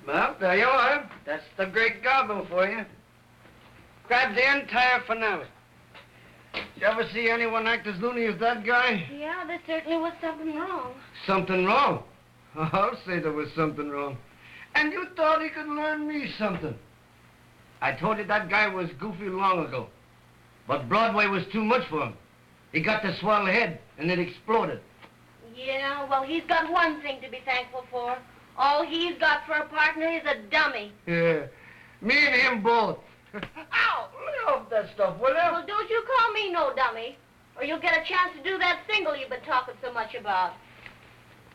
Well, there you are. That's the great gobble for you. Grab the entire finale. Did you ever see anyone act as loony as that guy? Yeah, there certainly was something wrong. Something wrong? I'll say there was something wrong. And you thought he could learn me something. I told you that guy was goofy long ago. But Broadway was too much for him. He got the swell head, and it exploded. Yeah, well, he's got one thing to be thankful for. All he's got for a partner is a dummy. Yeah, me and him both. Ow! Lay off that stuff, will you? Well, don't you call me no dummy, or you'll get a chance to do that single you've been talking so much about.